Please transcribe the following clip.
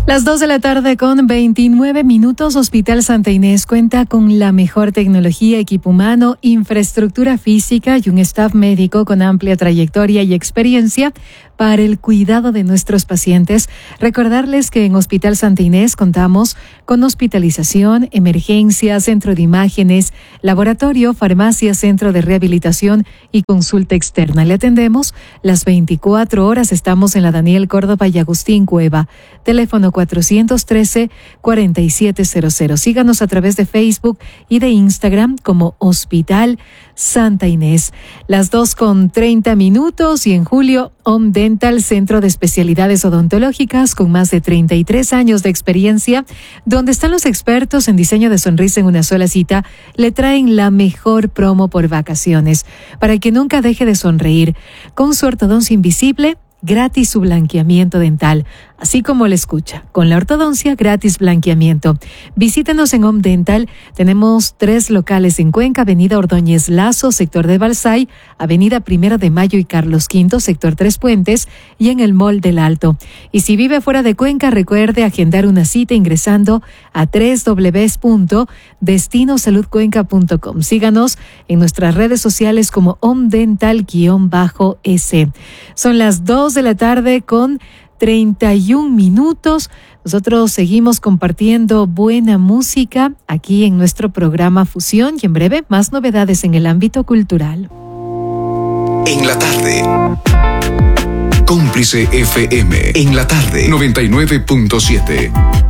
Las 2 de la tarde con 29 minutos. Hospital Santa Inés cuenta con la mejor tecnología, equipo humano, infraestructura física y un staff médico con amplia trayectoria y experiencia para el cuidado de nuestros pacientes. Recordarles que en Hospital Santa Inés contamos con hospitalización, emergencia, centro de imágenes, laboratorio, farmacia, centro de rehabilitación y consulta externa. Le atendemos las 24 horas. Estamos en la Daniel Córdoba y Agustín Cueva. Teléfono 413-4700. Síganos a través de Facebook y de Instagram como Hospital Santa Inés. Las 2:30 y en julio, Om Dental, centro de especialidades odontológicas con más de 33 años de experiencia, donde están los expertos en diseño de sonrisa en una sola cita, le traen la mejor promo por vacaciones para que nunca deje de sonreír. Con su ortodoncia invisible, gratis su blanqueamiento dental, así como le escucha. Con la ortodoncia, gratis blanqueamiento. Visítenos en Home Dental. Tenemos 3 locales en Cuenca: Avenida Ordóñez Lazo, sector de Balsay, Avenida 1 de Mayo y Carlos V, sector Tres Puentes, y en el Mall del Alto. Y si vive fuera de Cuenca, recuerde agendar una cita ingresando a www.destinosaludcuenca.com. Síganos en nuestras redes sociales como Home Dental_S. Son las 2 de la tarde con 31 minutos. Nosotros seguimos compartiendo buena música aquí en nuestro programa Fusión y en breve más novedades en el ámbito cultural. En la tarde, Cómplice FM. En la tarde, 99.7.